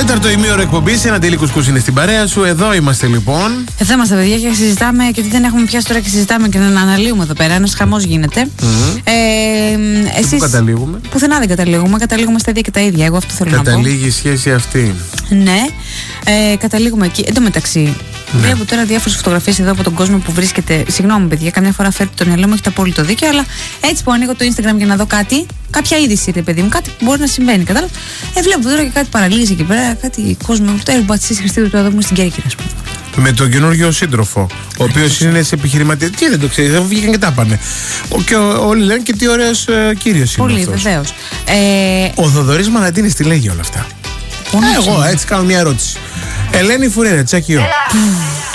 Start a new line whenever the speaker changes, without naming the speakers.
Τέταρτο ημίωρο εκπομπής, ένα Ντέλη Κουσκούς είναι στην παρέα σου. Εδώ είμαστε λοιπόν.
Εδώ είμαστε, παιδιά, και συζητάμε. Και τι δεν έχουμε πιάσει τώρα και συζητάμε και να αναλύουμε εδώ πέρα. Ένας χαμός γίνεται.
Εσείς. Πού καταλήγουμε?
Πουθενά δεν καταλήγουμε. Καταλήγουμε στα ίδια και τα ίδια. Εγώ αυτό θέλω να πω.
Καταλήγει η σχέση αυτή.
Ναι. Καταλήγουμε εκεί. Εν τω μεταξύ, βλέπω τώρα διάφορες φωτογραφίες εδώ από τον κόσμο που βρίσκεται. Συγγνώμη, παιδιά, καμιά φορά φέρει το μυαλό μου, έχει το απόλυτο δίκιο, αλλά έτσι που ανοίγω το Instagram για να δω κάτι, κάποια είδηση, ρε παιδί μου, κάτι που μπορεί να συμβαίνει. Κατάλαβα. Βλέπω τώρα και κάτι παραλύζει εκεί πέρα, κάτι κόσμο. Το Airbus Χριστίδου του Αδόμου στην Κέρκυρα, α πούμε.
Με τον καινούργιο σύντροφο, ο οποίος είναι σε επιχειρηματία. Τι δεν το ξέρει, δεν βγήκαν και τα πάνε. Και όλοι λένε και τι ωραίος κύριος είναι.
Πολύ, βεβαίως.
Ο Θοδωρής Μανατίνης τι λέγει όλα αυτά? Εγώ έτσι κάνω μια ερώτηση. Ελένη Φουρέρα, τσακιό.